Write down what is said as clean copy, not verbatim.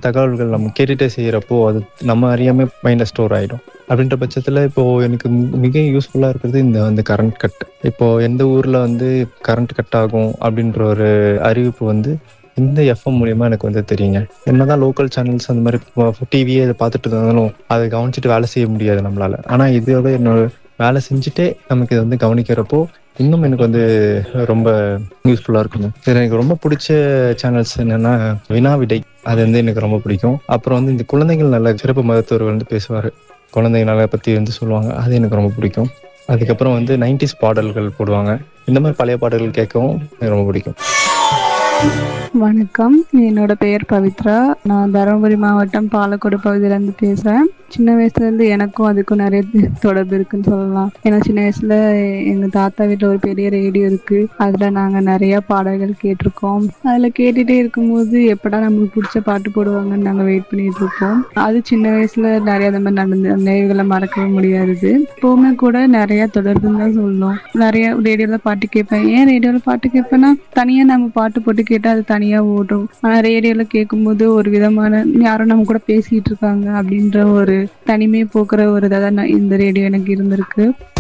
தகவல்கள் நம்ம கேட்டுகிட்டே செய்கிறப்போ அது நம்ம அறியாமல் மைண்டில் ஸ்டோர் ஆகிடும். அப்படின்ற பட்சத்தில் இப்போது எனக்கு மிக யூஸ்ஃபுல்லாக இருக்கிறது இந்த கரண்ட் கட். இப்போது எந்த ஊரில் கரண்ட் கட் ஆகும் அப்படின்ற ஒரு அறிவிப்பு இந்த எஃப்எம் மூலியமாக எனக்கு தெரியுங்க. என்னதான் லோக்கல் சேனல்ஸ் அந்த மாதிரி டிவியே இதை பார்த்துட்டு இருந்தாலும் அதை கவனிச்சுட்டு வேலை செய்ய முடியாது நம்மளால. ஆனால் இதோட என்னோட வேலை செஞ்சுட்டே நமக்கு இதை கவனிக்கிறப்போ இன்னும் எனக்கு ரொம்ப யூஸ்ஃபுல்லாக இருக்குங்க. இதில் எனக்கு ரொம்ப பிடிச்ச சேனல்ஸ் என்னென்னா வினா விடை, அது எனக்கு ரொம்ப பிடிக்கும். அப்புறம் இந்த குழந்தைகள் நல்ல சிறப்பு மருத்துவர்கள் பேசுவார், குழந்தைங்க நல பற்றி சொல்லுவாங்க, அது எனக்கு ரொம்ப பிடிக்கும். அதுக்கப்புறம் 90s பாடல்கள் போடுவாங்க. இந்த மாதிரி பழைய பாடல்கள் கேட்கவும் எனக்கு ரொம்ப பிடிக்கும். வணக்கம், என்னோட பெயர் பவித்ரா. நான் தருமபுரி மாவட்டம் பாலக்கோடு பகுதியிலேருந்து பேசுகிறேன். சின்ன வயசுலேருந்து எனக்கும் அதுக்கும் நிறைய தொடர்பு இருக்குன்னு சொல்லலாம். ஏன்னா சின்ன வயசில் எங்கள் தாத்தா வீட்டில் ஒரு பெரிய ரேடியோ இருக்குது. அதில் நாங்கள் நிறையா பாடல்கள் கேட்டிருக்கோம். அதில் கேட்டுகிட்டே இருக்கும்போது எப்படா நம்மளுக்கு பிடிச்ச பாட்டு போடுவாங்கன்னு நாங்கள் வெயிட் பண்ணிகிட்டு இருப்போம். அது சின்ன வயசில் நிறையா அந்த மாதிரி நடந்து அந்த நினைவுகளை மறக்கவே முடியாது. இப்போவுமே கூட நிறையா தொடர்புன்னு தான் சொல்லணும். நிறையா ரேடியோவில் பாட்டு கேட்பேன். ஏன் ரேடியோவில் பாட்டு கேட்பேன்னா, தனியாக நம்ம பாட்டு போட்டு கேட்டால் அது தனியாக ஓடும். ஆனால் ரேடியோவில் கேட்கும்போது ஒரு விதமான யாரும் நம்ம கூட பேசிகிட்டு இருக்காங்க அப்படின்ற ஒரு தனிமையை போக்குற ஒரு இதாக தான் இந்த ரேடியோ எனக்கு இருந்திருக்கு.